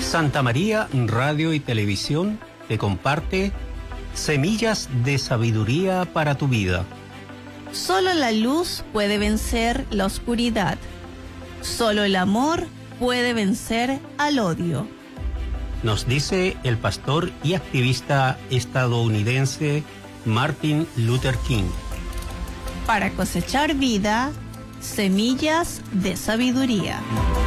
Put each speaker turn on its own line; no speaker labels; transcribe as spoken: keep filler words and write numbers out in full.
Santa María Radio y Televisión te comparte Semillas de Sabiduría para tu Vida.
Solo la luz puede vencer la oscuridad. Solo el amor puede vencer al odio.
Nos dice el pastor y activista estadounidense Martin Luther King.
Para cosechar vida, semillas de sabiduría.